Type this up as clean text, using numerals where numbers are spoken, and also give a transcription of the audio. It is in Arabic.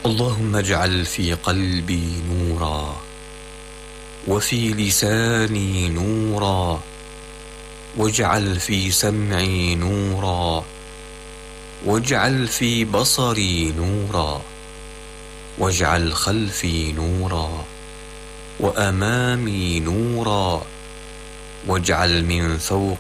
اللهم اجعل في قلبي نورا، وفي لساني نورا، واجعل في سمعي نورا، واجعل في بصري نورا، واجعل خلفي نورا، وأمامي نورا، واجعل من فوقي